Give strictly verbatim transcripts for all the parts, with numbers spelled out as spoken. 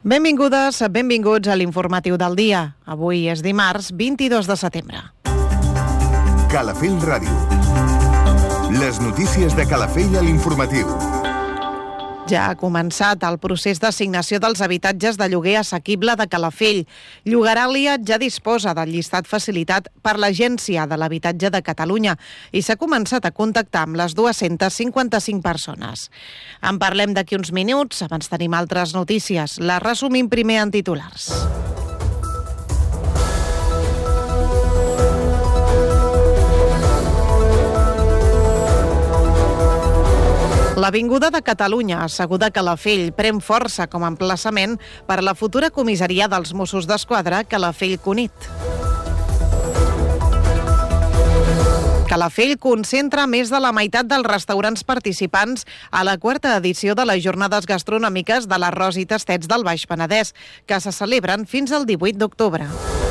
Benvingudes, benvinguts a l'informatiu del dia. Avui és dimarts, vint-i-dos de setembre. Calafell Ràdio. Les notícies de Calafell a l'informatiu. Ja ha començat el procés d'assignació dels habitatges de lloguer assequible de Calafell. Llogaràlia ja disposa del llistat facilitat per l'Agència de l'Habitatge de Catalunya i s'ha començat a contactar amb les dues-centes cinquanta-cinc persones. En parlem d'aquí uns minuts, abans tenim altres notícies. Les resumim primer en titulars. L'Avinguda de Catalunya, asseguda a Calafell, pren força com a emplaçament per a la futura comissaria dels Mossos d'Esquadra Calafell-Cunit. Calafell concentra més de la meitat dels restaurants participants a la quarta edició de les jornades gastronòmiques de l'Arròs i Tastets del Baix Penedès, que se celebren fins al divuit d'octubre.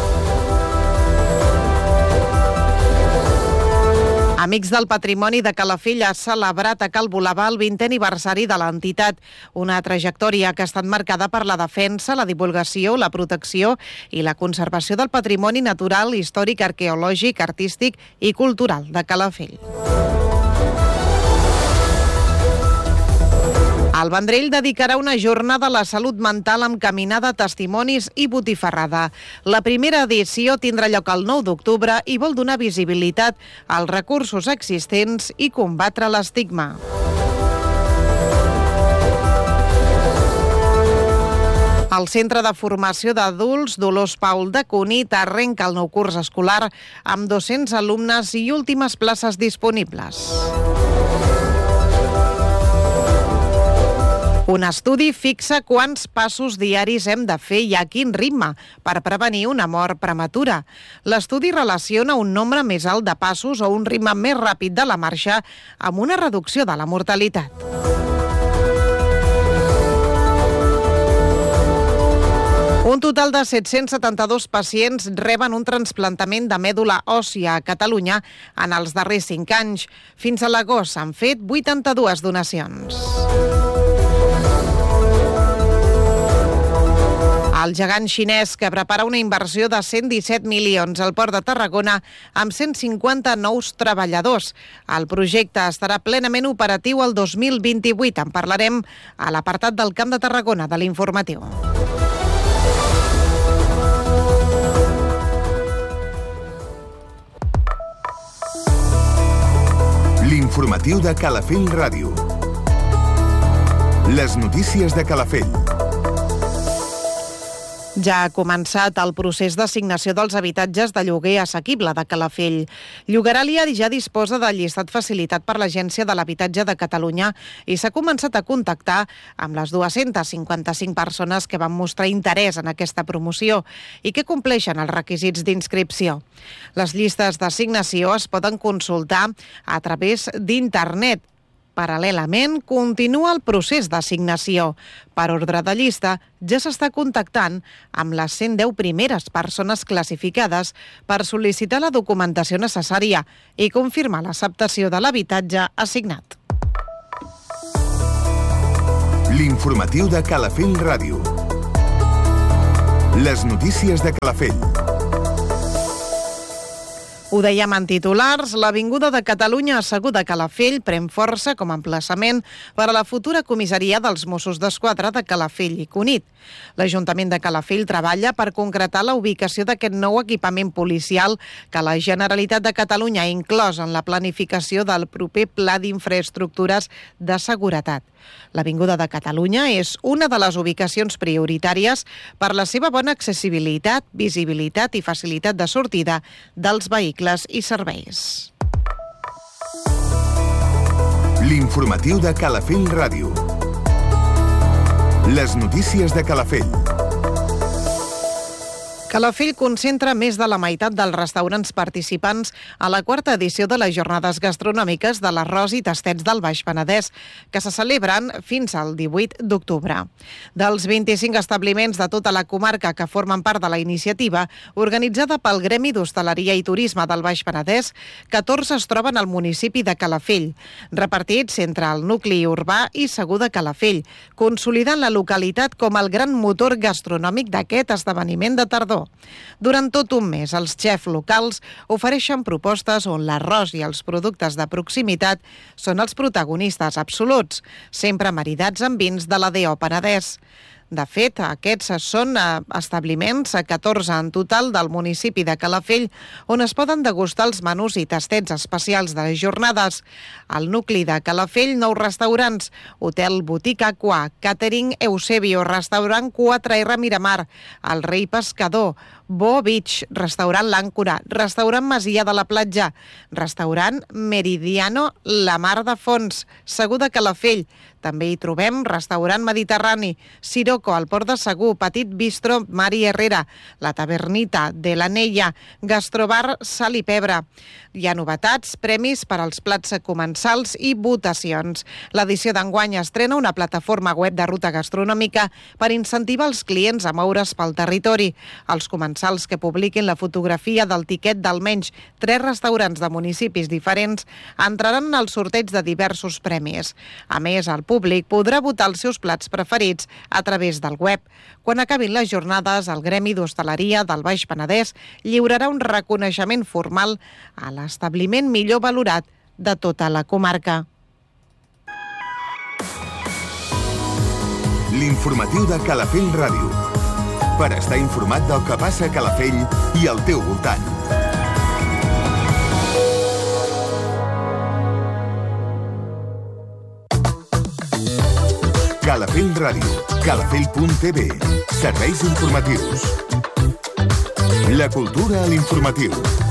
Amics del Patrimoni de Calafell ha celebrat a Cal Volava el vintè aniversari de l'entitat, una trajectòria que ha estat marcada per la defensa, la divulgació, la protecció i la conservació del patrimoni natural, històric, arqueològic, artístic i cultural de Calafell. El Vendrell dedicarà una jornada a la salut mental amb caminada, testimonis i botifarrada. La primera edició tindrà lloc el nou d'octubre i vol donar visibilitat als recursos existents i combatre l'estigma. El Centre de Formació d'Adults Dolors Paul de Cunit arrenca el nou curs escolar amb dos-cents alumnes i últimes places disponibles. Un estudi fixa quants passos diaris hem de fer i a quin ritme per prevenir una mort prematura. L'estudi relaciona un nombre més alt de passos o un ritme més ràpid de la marxa amb una reducció de la mortalitat. Un total de set-cents setanta-dos pacients reben un trasplantament de mèdula òssia a Catalunya en els darrers cinc anys. Fins a l'agost s'han fet vuitanta-dues donacions. El gegant xinès, que prepara una inversió de cent disset milions al Port de Tarragona amb cent cinquanta nous treballadors. El projecte estarà plenament operatiu el dos mil vint-i-vuit. En parlarem a l'apartat del Camp de Tarragona de l'informatiu. L'informatiu de Calafell Ràdio. Les notícies de Calafell. Ja ha començat el procés d'assignació dels habitatges de lloguer assequible de Calafell. Llogaràlia ja disposa del llistat facilitat per l'Agència de l'Habitatge de Catalunya i s'ha començat a contactar amb les dues-centes cinquanta-cinc persones que van mostrar interès en aquesta promoció i que compleixen els requisits d'inscripció. Les llistes d'assignació es poden consultar a través d'internet. Paral·lelament, continua el procés d'assignació. Per ordre de llista, ja s'està contactant amb les cent deu primeres persones classificades per sol·licitar la documentació necessària i confirmar l'acceptació de l'habitatge assignat. L'informatiu de Calafell Ràdio. Les notícies de Calafell. Ho dèiem en titulars, l'Avinguda de Catalunya asseguda a Calafell pren força com a emplaçament per a la futura comissaria dels Mossos d'Esquadra de Calafell i Cunit. L'Ajuntament de Calafell treballa per concretar la ubicació d'aquest nou equipament policial que la Generalitat de Catalunya ha inclòs en la planificació del proper Pla d'Infraestructures de Seguretat. L'Avinguda de Catalunya és una de les ubicacions prioritàries per la seva bona accessibilitat, visibilitat i facilitat de sortida dels vehicles i serveis. L'informatiu de Calafell Ràdio. Les notícies de Calafell. Calafell concentra més de la meitat dels restaurants participants a la quarta edició de les Jornades Gastronòmiques de l'Arròs i Tastets del Baix Penedès, que se celebren fins al divuit d'octubre. Dels vint-i-cinc establiments de tota la comarca que formen part de la iniciativa, organitzada pel Gremi d'Hostaleria i Turisme del Baix Penedès, catorze es troben al municipi de Calafell, repartits entre el nucli urbà i Segur de Calafell, consolidant la localitat com el gran motor gastronòmic d'aquest esdeveniment de tardor. Durant tot un mes, els xefs locals ofereixen propostes on l'arròs i els productes de proximitat són els protagonistes absoluts, sempre maridats amb vins de l'A D O Penedès. De fet, aquests són establiments, catorze en total del municipi de Calafell, on es poden degustar els menús i tastets especials de les jornades. Al nucli de Calafell, nou restaurants: Hotel Botica Aquà, Catering Eusebio, Restaurant quatre erre Miramar, El Rei Pescador, Bo Beach, Restaurant L'Àncora, Restaurant Masia de la Platja, Restaurant Meridiano La Mar de Fons, Segur de Calafell. També hi trobem Restaurant Mediterrani, Siroco, al Port de Segur, Petit Bistro Mari Herrera, La Tavernita de l'Anella, Gastrobar Sal i Pebre. Hi ha novetats, premis per als plats comensals i votacions. L'edició d'enguany estrena una plataforma web de ruta gastronòmica per incentivar els clients a moure's pel territori. Els comensals que publiquin la fotografia del tiquet d'almenys tres restaurants de municipis diferents entraran al sorteig de diversos premis. A més, el públic podrà votar els seus plats preferits a través del web. Quan acabin les jornades, el Gremi d'Hostaleria del Baix Penedès lliurarà un reconeixement formal a l'establiment millor valorat de tota la comarca. L'informatiu de Calafell Ràdio. Per estar informat del que passa a Calafell i al teu voltant. Calafell Ràdio, calafell punt t v, serveis informatius. La cultura a l'informatiu.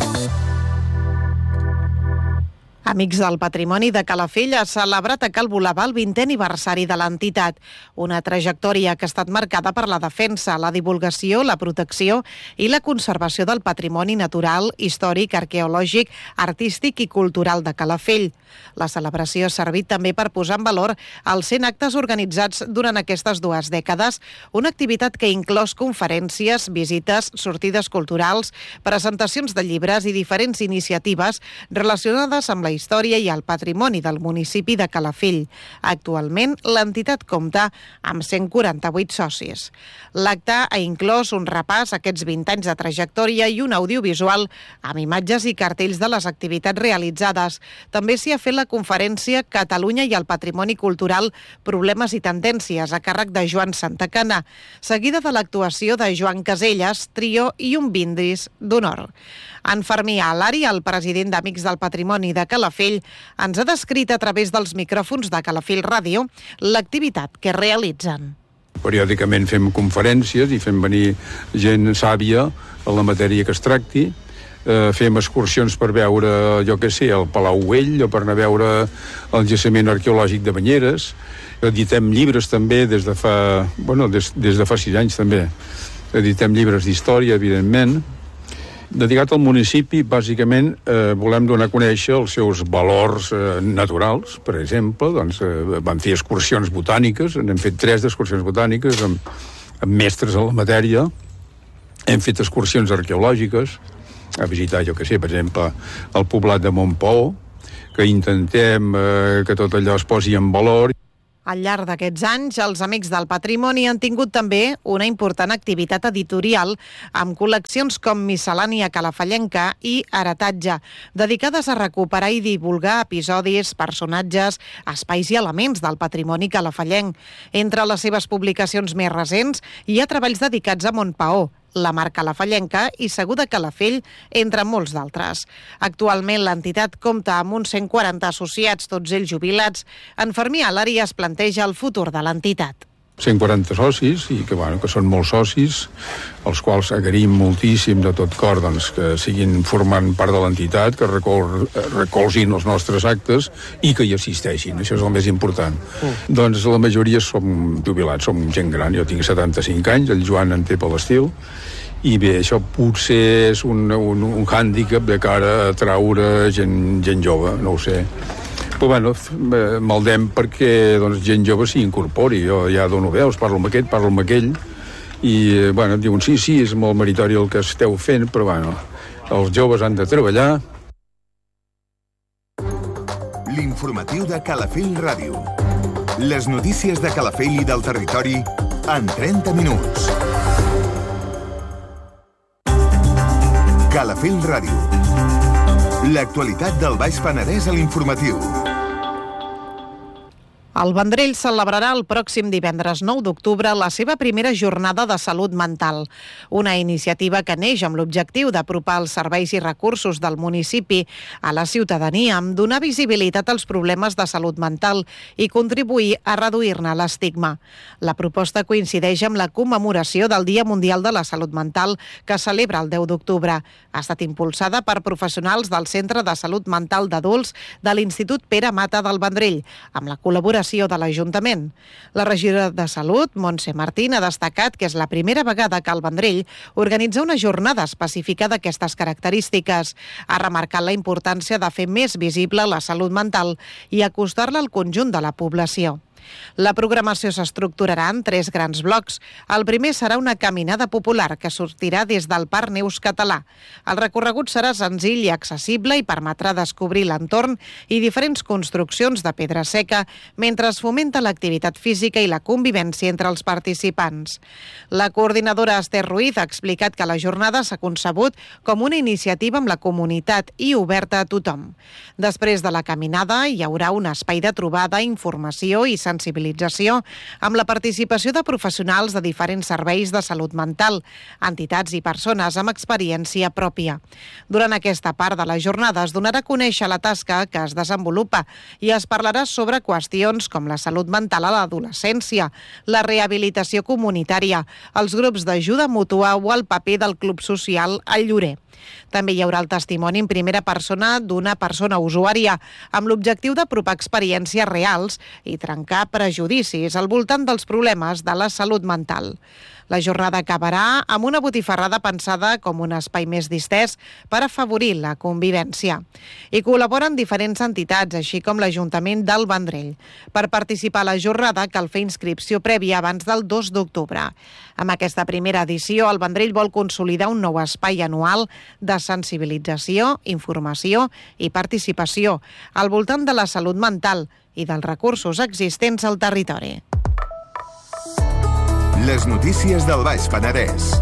Amics del Patrimoni de Calafell ha celebrat a Cal Volabà el vintè aniversari de l'entitat, una trajectòria que ha estat marcada per la defensa, la divulgació, la protecció i la conservació del patrimoni natural, històric, arqueològic, artístic i cultural de Calafell. La celebració ha servit també per posar en valor els cent actes organitzats durant aquestes dues dècades, una activitat que ha inclòs conferències, visites, sortides culturals, presentacions de llibres i diferents iniciatives relacionades amb la història i el patrimoni del municipi de Calafell. Actualment, l'entitat compta amb cent quaranta-vuit socis. L'acte ha inclòs un repàs a aquests vint anys de trajectòria i un audiovisual amb imatges i cartells de les activitats realitzades. També s'hi ha fet la conferència Catalunya i el patrimoni cultural, problemes i tendències, a càrrec de Joan Santacana, seguida de l'actuació de Joan Caselles, trio i un brindis d'honor. En Fermí Alari, el president d'Amics del Patrimoni de Calafell, ens ha descrit a través dels micròfons de Calafell Ràdio l'activitat que realitzen. Periòdicament fem conferències i fem venir gent sàvia a la matèria que es tracti. Eh, fem excursions per veure, jo què sé, el Palau Güell o per anar a veure el jaciment arqueològic de Banyeres. Editem llibres també des de fa, bueno, des, des de fa sis anys també. Editem llibres d'història, evidentment. Dedicat al municipi, bàsicament, eh, volem donar a conèixer els seus valors eh, naturals. Per exemple, doncs, eh, vam fer excursions botàniques, n'hem fet tres d'excursions botàniques amb, amb mestres en la matèria. Hem fet excursions arqueològiques, a visitar, jo què sé, per exemple, el poblat de Montpaó, que intentem eh, que tot allò es posi en valor. Al llarg d'aquests anys, els Amics del Patrimoni han tingut també una important activitat editorial amb col·leccions com Miscel·lània Calafellenca i Heretatge, dedicades a recuperar i divulgar episodis, personatges, espais i elements del patrimoni calafellenc. Entre les seves publicacions més recents hi ha treballs dedicats a Montpaó, la Mar Calafellenca i Segur de Calafell, entre molts d'altres. Actualment l'entitat compta amb uns cent quaranta associats, tots ells jubilats. En Fermí Alari es planteja el futur de l'entitat. cent quaranta socis, i que, bueno, que són molts socis, els quals agraïm moltíssim de tot cor doncs, que siguin formant part de l'entitat, que recol, recolzin els nostres actes i que hi assisteixin. Això és el més important. Mm. Doncs la majoria som jubilats, som gent gran. Jo tinc setanta-cinc anys, el Joan en té per l'estil, i bé, això potser és un, un, un hàndicap de cara a traure gent, gent jove, no ho sé. Però bueno, maldem perquè doncs, gent jove s'hi incorpori. Jo ja dono veus, parlo amb aquest, parlo amb aquell, i bueno, diuen, sí, sí, és molt meritori el que esteu fent, però bueno, els joves han de treballar. L'informatiu de Calafell Ràdio. Les notícies de Calafell i del territori en trenta minuts. Calafell Ràdio. L'actualitat del Baix Penedès a l'informatiu. El Vendrell celebrarà el pròxim divendres nou d'octubre la seva primera jornada de salut mental, una iniciativa que neix amb l'objectiu d'apropar els serveis i recursos del municipi a la ciutadania, amb donar visibilitat als problemes de salut mental i contribuir a reduir-ne l'estigma. La proposta coincideix amb la commemoració del Dia Mundial de la Salut Mental que celebra el deu d'octubre. Ha estat impulsada per professionals del Centre de Salut Mental d'Adults de l'Institut Pere Mata del Vendrell, amb la col·laboració de l'Ajuntament. La regidora de Salut, Montse Martín, ha destacat que és la primera vegada que el Vendrell organitza una jornada específica d'aquestes característiques. Ha remarcat la importància de fer més visible la salut mental i acostar-la al conjunt de la població. La programació s'estructurarà en tres grans blocs. El primer serà una caminada popular que sortirà des del Parc Neus Català. El recorregut serà senzill i accessible i permetrà descobrir l'entorn i diferents construccions de pedra seca mentre es fomenta l'activitat física i la convivència entre els participants. La coordinadora Esther Ruiz ha explicat que la jornada s'ha concebut com una iniciativa amb la comunitat i oberta a tothom. Després de la caminada hi haurà un espai de trobada, informació i sensibilització amb la participació de professionals de diferents serveis de salut mental, entitats i persones amb experiència pròpia. Durant aquesta part de la jornada es donarà a conèixer la tasca que es desenvolupa i es parlarà sobre qüestions com la salut mental a l'adolescència, la rehabilitació comunitària, els grups d'ajuda mútua o el paper del club social al Llorer. També hi haurà el testimoni en primera persona d'una persona usuària amb l'objectiu d'apropar experiències reals i trencar prejudicis al voltant dels problemes de la salut mental. La jornada acabarà amb una botifarrada pensada com un espai més distès per afavorir la convivència. Hi col·laboren diferents entitats, així com l'Ajuntament del Vendrell. Per participar a la jornada cal fer inscripció prèvia abans del dos d'octubre. Amb aquesta primera edició, el Vendrell vol consolidar un nou espai anual de sensibilització, informació i participació al voltant de la salut mental i dels recursos existents al territori. Les notícies del Baix Penedès.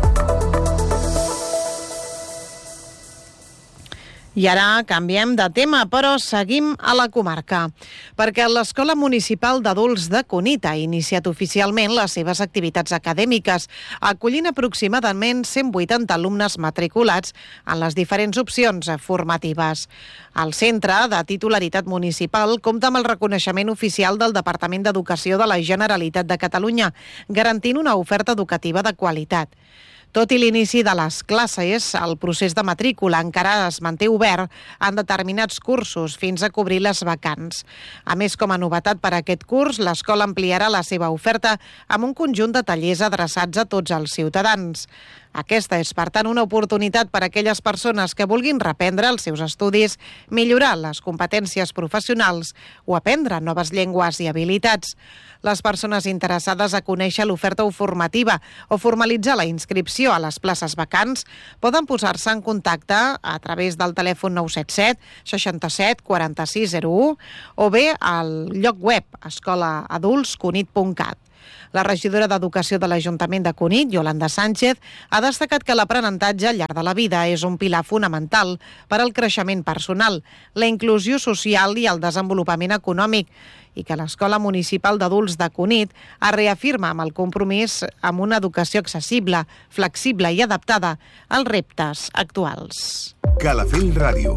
I ara canviem de tema, però seguim a la comarca, perquè l'Escola Municipal d'Adults de Cunit ha iniciat oficialment les seves activitats acadèmiques, acollint aproximadament cent vuitanta alumnes matriculats en les diferents opcions formatives. El centre, de titularitat municipal, compta amb el reconeixement oficial del Departament d'Educació de la Generalitat de Catalunya, garantint una oferta educativa de qualitat. Tot i l'inici de les classes, el procés de matrícula encara es manté obert en determinats cursos fins a cobrir les vacants. A més, com a novetat per a aquest curs, l'escola ampliarà la seva oferta amb un conjunt de tallers adreçats a tots els ciutadans. Aquesta és, per tant, una oportunitat per a aquelles persones que vulguin reprendre els seus estudis, millorar les competències professionals o aprendre noves llengües i habilitats. Les persones interessades a conèixer l'oferta formativa o formalitzar la inscripció a les places vacants poden posar-se en contacte a través del telèfon nou set set, seixanta-set, quaranta-sis, zero u o bé al lloc web escola adults cunit punt cat. La regidora d'Educació de l'Ajuntament de Cunit, Yolanda Sánchez, ha destacat que l'aprenentatge al llarg de la vida és un pilar fonamental per al creixement personal, la inclusió social i el desenvolupament econòmic, i que l'Escola Municipal d'Adults de Cunit es reafirma amb el compromís amb una educació accessible, flexible i adaptada als reptes actuals. Calafell Ràdio.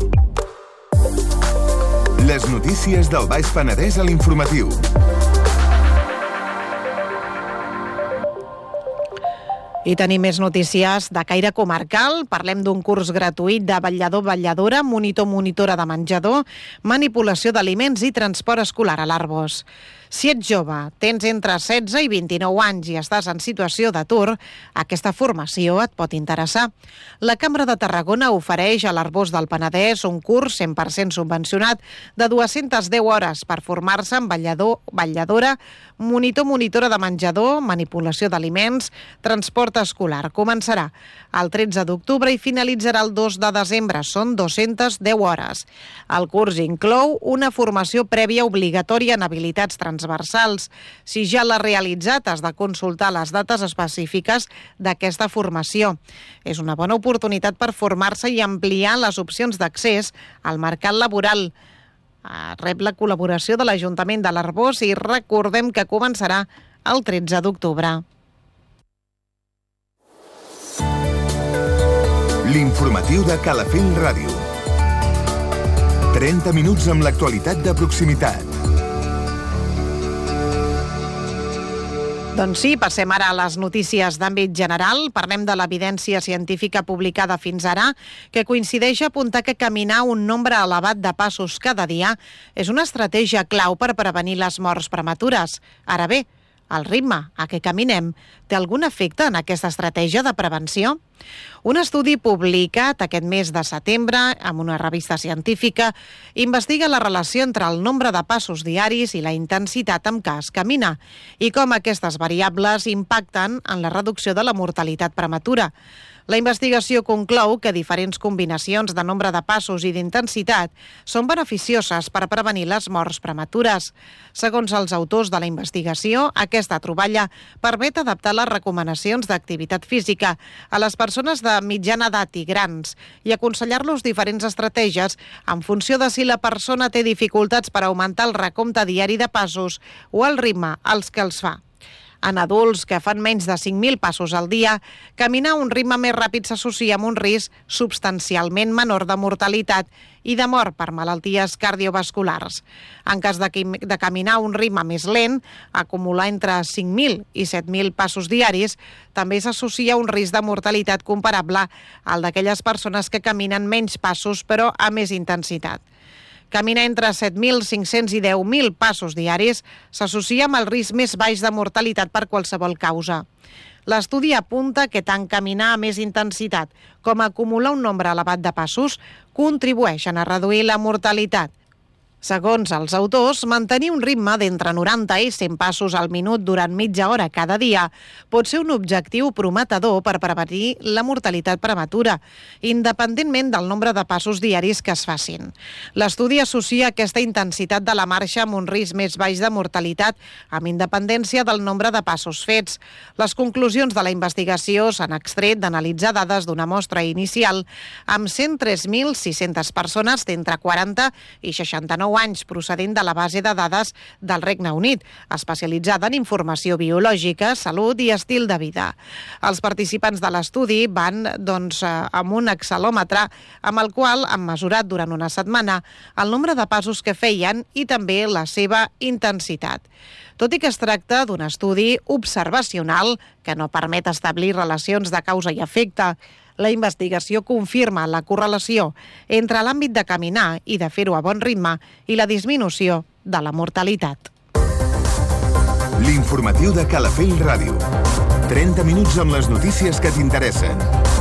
Les notícies del Baix Penedès a l'informatiu. I tenim més notícies de caire comarcal. Parlem d'un curs gratuït de vetllador-vetlladora, monitor-monitora de menjador, manipulació d'aliments i transport escolar a l'Arboç. Si ets jove, tens entre setze i vint-i-nou anys i estàs en situació d'atur, aquesta formació et pot interessar. La Cambra de Tarragona ofereix a l'Arboç del Penedès un curs cent per cent subvencionat de dues-centes deu hores per formar-se en vetllador, vetlladora, monitor-monitora de menjador, manipulació d'aliments, transport escolar. Començarà el tretze d'octubre i finalitzarà el dos de desembre. Són dues-centes deu hores. El curs inclou una formació prèvia obligatòria en habilitats transversals. Si ja l'has realitzat, has de consultar les dates específiques d'aquesta formació. És una bona oportunitat per formar-se i ampliar les opcions d'accés al mercat laboral. Rep la col·laboració de l'Ajuntament de l'Arboç i recordem que començarà el tretze d'octubre. L'informatiu de Calafell Ràdio. trenta minuts amb l'actualitat de proximitat. Doncs sí, passem ara a les notícies d'àmbit general. Parlem de l'evidència científica publicada fins ara, que coincideix a apuntar que caminar un nombre elevat de passos cada dia és una estratègia clau per prevenir les morts prematures. Ara bé, el ritme a què caminem té algun efecte en aquesta estratègia de prevenció? Un estudi publicat aquest mes de setembre en una revista científica investiga la relació entre el nombre de passos diaris i la intensitat amb què es camina i com aquestes variables impacten en la reducció de la mortalitat prematura. La investigació conclou que diferents combinacions de nombre de passos i d'intensitat són beneficioses per prevenir les morts prematures. Segons els autors de la investigació, aquesta troballa permet adaptar les recomanacions d'activitat física a les persones de mitjana edat i grans i aconsellar-los diferents estratègies en funció de si la persona té dificultats per augmentar el recompte diari de passos o el ritme als que els fa. En adults que fan menys de cinc mil passos al dia, caminar a un ritme més ràpid s'associa amb un risc substancialment menor de mortalitat i de mort per malalties cardiovasculars. En cas de, de caminar a un ritme més lent, acumular entre cinc mil i set mil passos diaris, també s'associa un risc de mortalitat comparable al d'aquelles persones que caminen menys passos però a més intensitat. Caminar entre set mil cinc-cents i deu mil passos diaris s'associa amb el risc més baix de mortalitat per qualsevol causa. L'estudi apunta que tant caminar a més intensitat com acumular un nombre elevat de passos contribueixen a reduir la mortalitat. Segons els autors, mantenir un ritme d'entre noranta i cent passos al minut durant mitja hora cada dia pot ser un objectiu prometedor per prevenir la mortalitat prematura, independentment del nombre de passos diaris que es facin. L'estudi associa aquesta intensitat de la marxa amb un risc més baix de mortalitat, amb independència del nombre de passos fets. Les conclusions de la investigació s'han extret d'analitzar dades d'una mostra inicial amb cent tres mil sis-centes persones d'entre quaranta i seixanta-nou anys procedent de la base de dades del Regne Unit, especialitzada en informació biològica, salut i estil de vida. Els participants de l'estudi van doncs, amb un acceleòmetre amb el qual han mesurat durant una setmana el nombre de passos que feien i també la seva intensitat. Tot i que es tracta d'un estudi observacional que no permet establir relacions de causa i efecte, la investigació confirma la correlació entre l'àmbit de caminar i de fer-ho a bon ritme i la disminució de la mortalitat. L'informatiu de Calafell Ràdio. trenta minuts amb les notícies que t'interessen.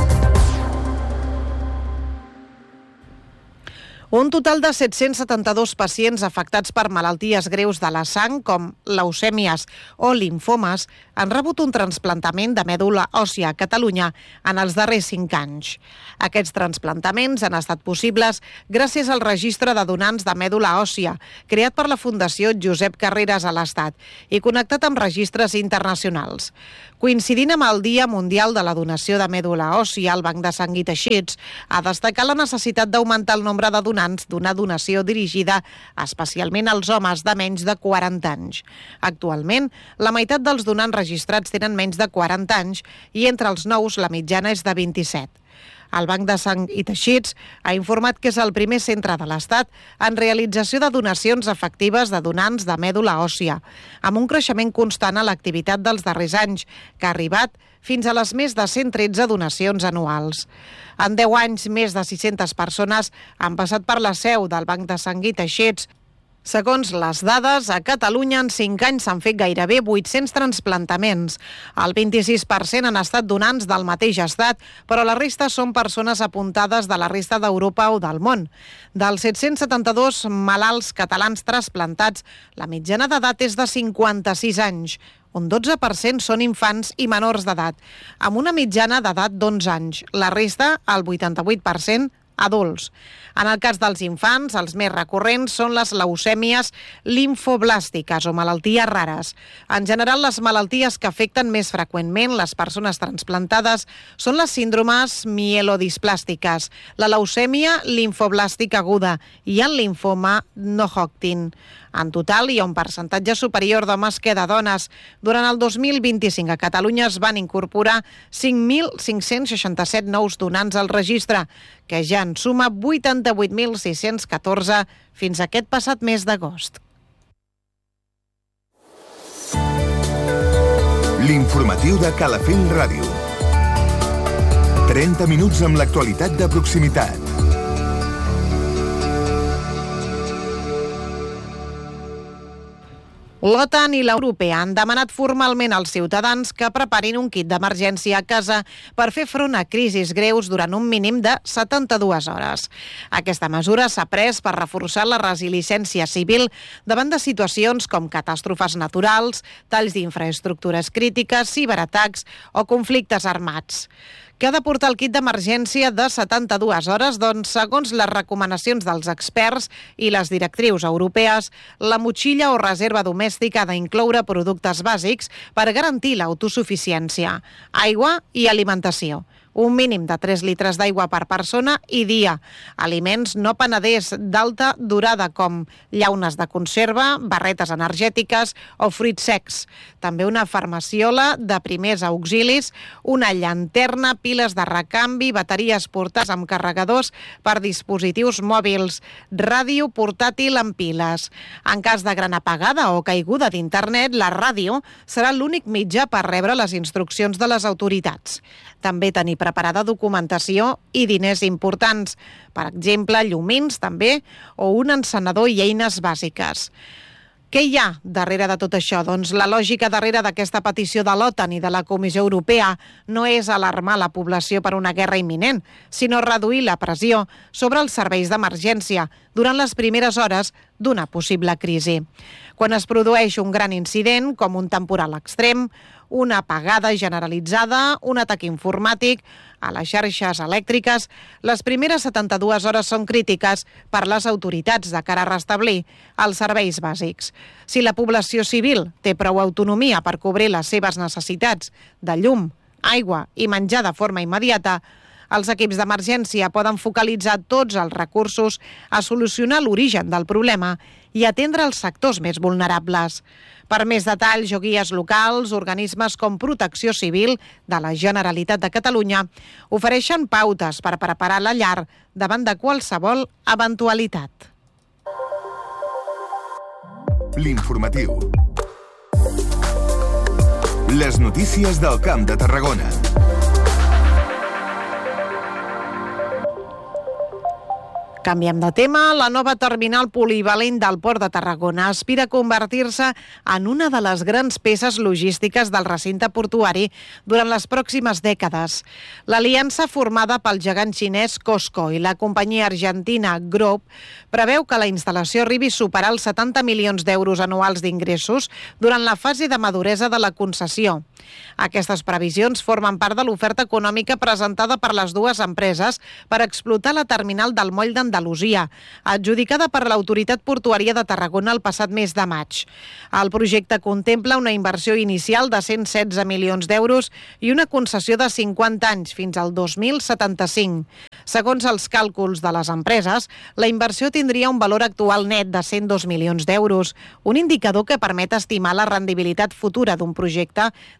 Un total de set-cents setanta-dos pacients afectats per malalties greus de la sang, com leucèmies o limfomes, han rebut un trasplantament de mèdula òssia a Catalunya en els darrers cinc anys. Aquests trasplantaments han estat possibles gràcies al registre de donants de mèdula òssia, creat per la Fundació Josep Carreras a l'Estat i connectat amb registres internacionals. Coincidint amb el Dia Mundial de la Donació de Mèdula Òssia, el Banc de Sang i Teixits ha destacat la necessitat d'augmentar el nombre de donants d'una donació dirigida especialment als homes de menys de quaranta anys. Actualment, la meitat dels donants registrats tenen menys de quaranta anys i entre els nous la mitjana és de vint-i-set. El Banc de Sang i Teixits ha informat que és el primer centre de l'Estat en realització de donacions efectives de donants de mèdula òssia, amb un creixement constant a l'activitat dels darrers anys, que ha arribat fins a les més de cent tretze donacions anuals. En deu anys, més de sis-centes persones han passat per la seu del Banc de Sang i Teixits. Segons les dades, a Catalunya en cinc anys s'han fet gairebé vuit-cents transplantaments. El vint-i-sis per cent han estat donants del mateix estat, però la resta són persones apuntades de la resta d'Europa o del món. Dels set-cents setanta-dos malalts catalans trasplantats, la mitjana d'edat és de cinquanta-sis anys. Un dotze per cent són infants i menors d'edat, amb una mitjana d'edat d'onze anys. La resta, el vuitanta-vuit per cent, adults. En el cas dels infants, els més recurrents són les leucèmies limfoblàstiques o malalties rares. En general, les malalties que afecten més freqüentment les persones transplantades són les síndromes mielodisplàstiques, la leucèmia limfoblàstica aguda i el limfoma no Hodgkin. En total, hi ha un percentatge superior d'homes que de dones. Durant el dos mil vint-i-cinc a Catalunya es van incorporar cinc mil cinc-cents seixanta-set nous donants al registre, que ja en suma vuitanta-vuit mil sis-cents catorze fins aquest passat mes d'agost. L'informatiu de Calafell Ràdio. trenta minuts amb l'actualitat de proximitat. L'OTAN i l'Europea han demanat formalment als ciutadans que preparin un kit d'emergència a casa per fer front a crisis greus durant un mínim de setanta-dues hores. Aquesta mesura s'ha pres per reforçar la resiliència civil davant de situacions com catàstrofes naturals, talls d'infraestructures crítiques, ciberatacs o conflictes armats. Què ha de portar el kit d'emergència de setanta-dues hores? Doncs, segons les recomanacions dels experts i les directrius europees, la motxilla o reserva domèstica ha d'incloure productes bàsics per garantir l'autosuficiència, aigua i alimentació. Un mínim de tres litres d'aigua per persona i dia. Aliments no panaders d'alta durada com llaunes de conserva, barretes energètiques o fruits secs. També una farmaciola de primers auxilis, una llanterna, piles de recanvi, bateries portades amb carregadors per dispositius mòbils, ràdio portàtil amb piles. En cas de gran apagada o caiguda d'internet, la ràdio serà l'únic mitjà per rebre les instruccions de les autoritats. També tenir preparada documentació i diners importants, per exemple, llumins també, o un encenedor i eines bàsiques. Què hi ha darrere de tot això? Doncs la lògica darrere d'aquesta petició de l'OTAN i de la Comissió Europea no és alarmar la població per una guerra imminent, sinó reduir la pressió sobre els serveis d'emergència durant les primeres hores d'una possible crisi. Quan es produeix un gran incident, com un temporal extrem, una apagada generalitzada, un atac informàtic a les xarxes elèctriques, les primeres setanta-dues hores són crítiques per les autoritats de cara a restablir els serveis bàsics. Si la població civil té prou autonomia per cobrir les seves necessitats de llum, aigua i menjar de forma immediata, els equips d'emergència poden focalitzar tots els recursos a solucionar l'origen del problema i atendre els sectors més vulnerables. Per més detalls o guies locals, organismes com Protecció Civil de la Generalitat de Catalunya ofereixen pautes per preparar la llar davant de qualsevol eventualitat. L'informatiu. Les notícies del Camp de Tarragona. Canviem de tema. La nova terminal polivalent del Port de Tarragona aspira a convertir-se en una de les grans peces logístiques del recinte portuari durant les pròximes dècades. L'aliança formada pel gegant xinès Cosco i la companyia argentina Grop preveu que la instal·lació arribi a superar els setanta milions d'euros anuals d'ingressos durant la fase de maduresa de la concessió. Aquestes previsions formen part de l'oferta econòmica presentada per les dues empreses per explotar la terminal del moll d'Andalusia, adjudicada per l'Autoritat Portuària de Tarragona el passat mes de maig. El projecte contempla una inversió inicial de cent setze milions d'euros i una concessió de cinquanta anys fins al dos mil setanta-cinc. Segons els càlculs de les empreses, la inversió tindria un valor actual net de cent dos milions d'euros, un indicador que permet estimar la rendibilitat futura d'un projecte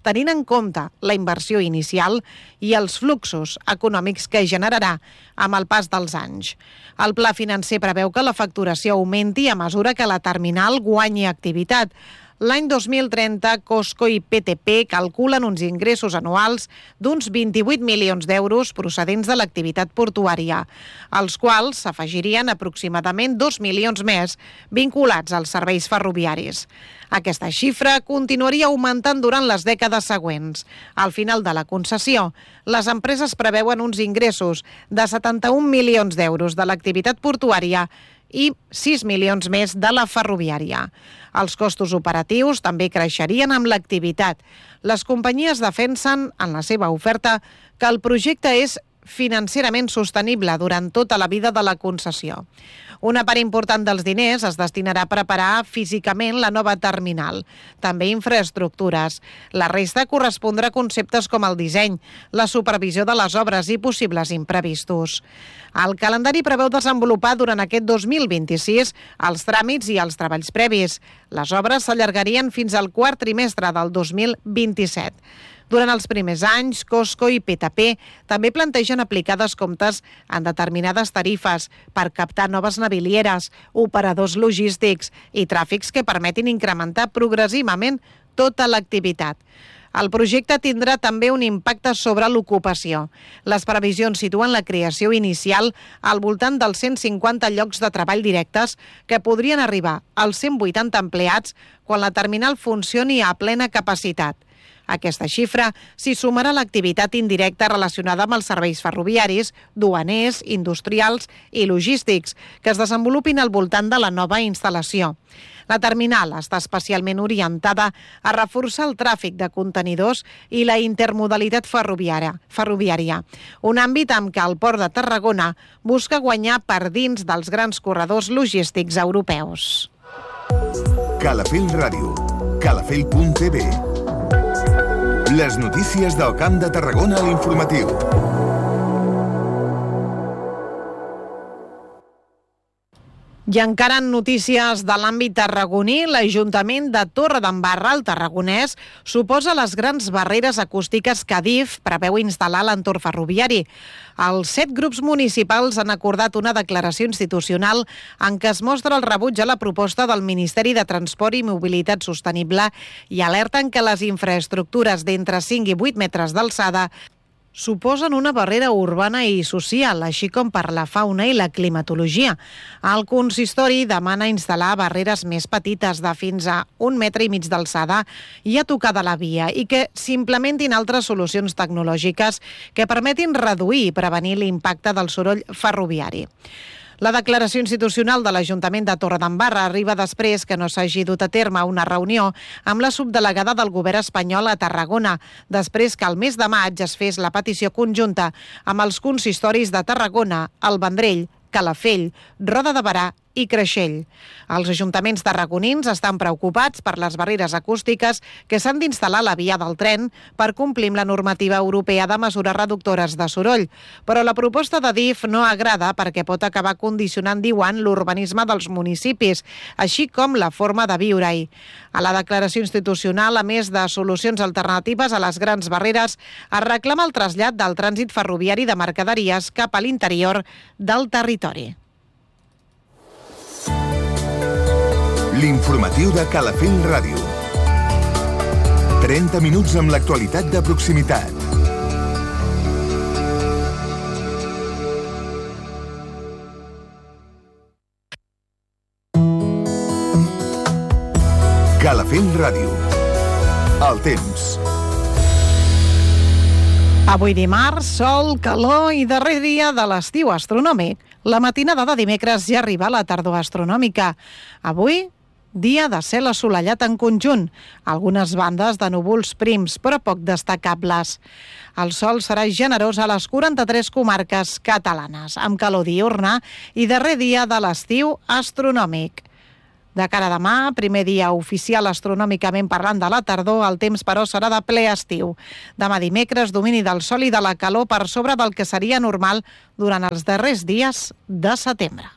tenint en compte la inversió inicial i els fluxos econòmics que generarà amb el pas dels anys. El pla financer preveu que la facturació augmenti a mesura que la terminal guanyi activitat. L'any dos mil trenta, Cosco i P T P calculen uns ingressos anuals d'uns vint-i-vuit milions d'euros procedents de l'activitat portuària, als quals s'afegirien aproximadament dos milions més vinculats als serveis ferroviaris. Aquesta xifra continuaria augmentant durant les dècades següents. Al final de la concessió, les empreses preveuen uns ingressos de setanta-un milions d'euros de l'activitat portuària i sis milions més de la ferroviària. Els costos operatius també creixerien amb l'activitat. Les companyies defensen en la seva oferta que el projecte és financerament sostenible durant tota la vida de la concessió. Una part important dels diners es destinarà a preparar físicament la nova terminal, també infraestructures. La resta correspondrà a conceptes com el disseny, la supervisió de les obres i possibles imprevistos. El calendari preveu desenvolupar durant aquest dos mil vint-i-sis els tràmits i els treballs previs. Les obres s'allargarien fins al quart trimestre del dos mil vint-i-set. Durant els primers anys, Cosco i P T P també plantegen aplicar descomptes en determinades tarifes per captar noves navilieres, operadors logístics i tràfics que permetin incrementar progressivament tota l'activitat. El projecte tindrà també un impacte sobre l'ocupació. Les previsions situen la creació inicial al voltant dels cent cinquanta llocs de treball directes que podrien arribar als cent vuitanta empleats quan la terminal funcioni a plena capacitat. Aquesta xifra s'hi sumarà l'activitat indirecta relacionada amb els serveis ferroviaris, duaners, industrials i logístics que es desenvolupin al voltant de la nova instal·lació. La terminal està especialment orientada a reforçar el tràfic de contenidors i la intermodalitat ferroviària, ferroviària, un àmbit amb què el Port de Tarragona busca guanyar per dins dels grans corredors logístics europeus. Calafell Ràdio, calafell punt t v. Les notícies del Camp de Tarragona a l'informatiu. I encara en notícies de l'àmbit tarragoní, l'Ajuntament de Torredembarra, al Tarragonès, suposa les grans barreres acústiques que Adif preveu instal·lar a l'entorn ferroviari. Els set grups municipals han acordat una declaració institucional en què es mostra el rebuig a la proposta del Ministeri de Transport i Mobilitat Sostenible i alerten que les infraestructures d'entre cinc i vuit metres d'alçada suposen una barrera urbana i social, així com per la fauna i la climatologia. El consistori demana instal·lar barreres més petites de fins a un metre i mig d'alçada i a tocar de la via i que s'implementin altres solucions tecnològiques que permetin reduir i prevenir l'impacte del soroll ferroviari. La declaració institucional de l'Ajuntament de Torredembarra arriba després que no s'hagi dut a terme una reunió amb la subdelegada del govern espanyol a Tarragona, després que al mes de maig es fes la petició conjunta amb els consistoris de Tarragona, el Vendrell, Calafell, Roda de Berà i Creixell. Els ajuntaments tarragonins estan preocupats per les barreres acústiques que s'han d'instal·lar a la via del tren per complir amb la normativa europea de mesures reductores de soroll, però la proposta de Adif no agrada perquè pot acabar condicionant, diuen, l'urbanisme dels municipis, així com la forma de viure-hi. A la declaració institucional, a més de solucions alternatives a les grans barreres, es reclama el trasllat del trànsit ferroviari de mercaderies cap a l'interior del territori. L'informatiu de Calafell Ràdio. trenta minuts amb l'actualitat de proximitat. Calafell Ràdio. El temps. Avui dimarts, sol, calor i darrer dia de l'estiu astronòmic. La matinada de dimecres ja arriba a la tardor astronòmica. Avui, dia de cel assolellat en conjunt, algunes bandes de núvols prims, però poc destacables. El sol serà generós a les quaranta-tres comarques catalanes, amb calor diürna i darrer dia de l'estiu astronòmic. De cara a demà, primer dia oficial astronòmicament parlant de la tardor, el temps però serà de ple estiu. Demà dimecres, domini del sol i de la calor per sobre del que seria normal durant els darrers dies de setembre.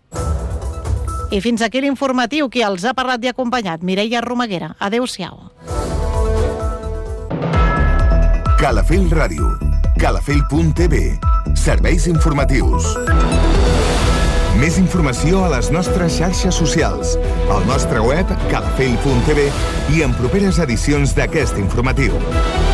I fins aquí l'informatiu, qui els ha parlat i acompanyat, Mireia Romaguera. Adéu-siau. Calafell Ràdio. calafell punt t v. Serveis informatius. Més informació a les nostres xarxes socials, al nostre web calafell punt t v i en properes edicions d'aquest informatiu.